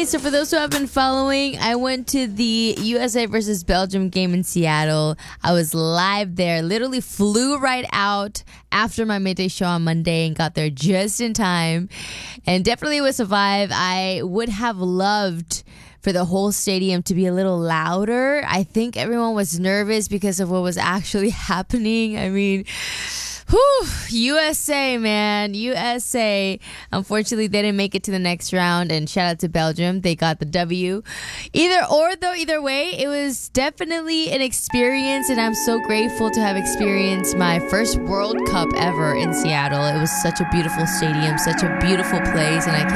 so for those who have been following, I went to the USA versus Belgium game in Seattle. I was live there, literally flew right out after my midday show on Monday and got there just in time. And definitely was a vibe. I would have loved for the whole stadium to be a little louder. I think everyone was nervous because of what was actually happening. I mean, USA, man. USA. Unfortunately, they didn't make it to the next round, and shout out to Belgium. They got the W. Either way, it was definitely an experience, and I'm so grateful to have experienced my first World Cup ever in Seattle. It was such a beautiful stadium, such a beautiful place, and I